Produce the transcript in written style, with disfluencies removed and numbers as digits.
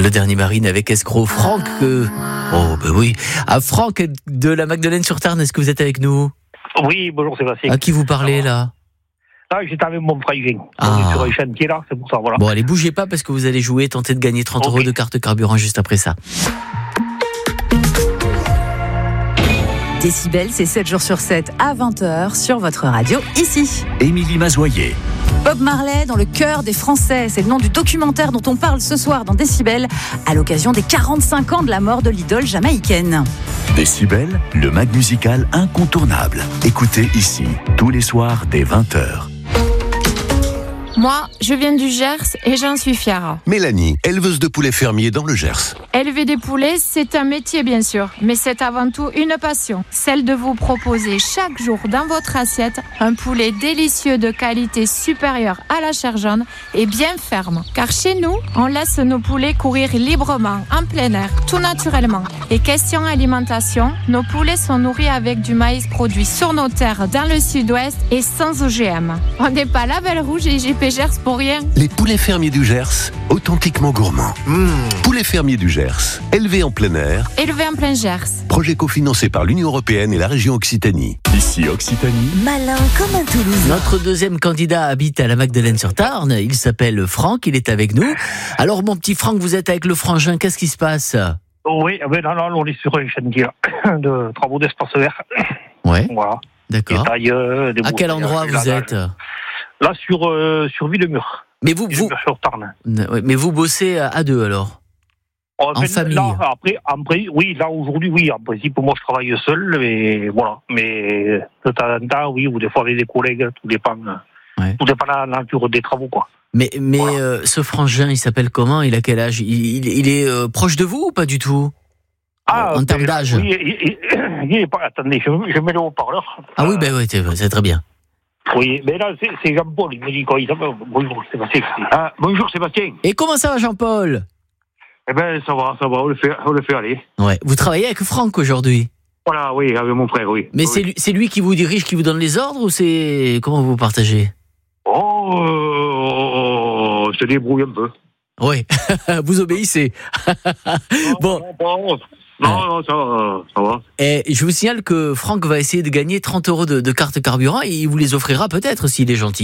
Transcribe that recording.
Le dernier Marine avec escroc. Franck, oh ben oui. Ah, Franck de la Magdeleine-sur-Tarn, est-ce que vous êtes avec nous? Oui, bonjour Sébastien. À qui vous parlez là? Ah, j'étais avec mon frère. Ah. On est sur un chantier là, c'est pour ça, voilà. Bon, allez, bougez pas parce que vous allez jouer, tenter de gagner 30 euros de carte carburant juste après ça. Décibel, c'est 7 jours sur 7 à 20h sur votre radio, ici. Émilie Mazoyer. Bob Marley dans le cœur des Français, c'est le nom du documentaire dont on parle ce soir dans Décibel, à l'occasion des 45 ans de la mort de l'idole jamaïcaine. Décibel, le mag musical incontournable. Écoutez ici, tous les soirs dès 20h. Moi, je viens du Gers et j'en suis fière. Mélanie, éleveuse de poulets fermiers dans le Gers. Élever des poulets, c'est un métier bien sûr, mais c'est avant tout une passion. Celle de vous proposer chaque jour dans votre assiette un poulet délicieux de qualité supérieure à la chair jaune et bien ferme. Car chez nous, on laisse nos poulets courir librement, en plein air, tout naturellement. Et question alimentation, nos poulets sont nourris avec du maïs produit sur nos terres dans le sud-ouest et sans OGM. On n'est pas la Belle Rouge et JP Gers pour rien. Les poulets fermiers du Gers, authentiquement gourmands. Poulets fermiers du Gers, élevés en plein air. Élevé en plein Gers. Projet cofinancé par l'Union Européenne et la région Occitanie. Ici Occitanie. Malin comme un Toulousain. Notre deuxième candidat habite à la Magdeleine-sur-Tarn. Il s'appelle Franck, il est avec nous. Alors mon petit Franck, vous êtes avec le frangin, qu'est-ce qui se passe? Oui, non, on est sur un chantier là, de travaux d'espace vert. Ouais, Voilà. d'accord. Des tailles, des À quel endroit vous êtes? Là, sur Villemur. Mais vous, Villemur-sur-Tarn. mais vous bossez à deux alors? En famille. Là, après, oui, là, aujourd'hui, oui. En principe, moi, je travaille seul, mais voilà. Mais de temps en temps, oui, ou des fois avec des collègues, tout dépend. Ouais. Tout dépend de la nature des travaux, quoi. Mais Voilà. ce frangin, il s'appelle comment? Il a quel âge? Il est proche de vous ou pas du tout? En termes d'âge? Oui, il est pas. Attendez, je mets le haut-parleur. Ah oui, ben oui, c'est très bien. Oui, mais là, c'est Jean-Paul, il me dit quoi? Il s'appelle. Bonjour, Sébastien. Ah, bonjour, Sébastien. Et comment ça va, Jean-Paul? Eh ben, ça va, on le fait aller. Ouais. Vous travaillez avec Franck aujourd'hui? Voilà, oui, avec mon frère, oui. Mais oui. c'est lui qui vous dirige, qui vous donne les ordres ou c'est comment vous partagez? Je te débrouille un peu. Oui, vous obéissez. Bon. Non, ça va. Et je vous signale que Franck va essayer de gagner 30 euros de carte carburant et il vous les offrira peut-être s'il est gentil.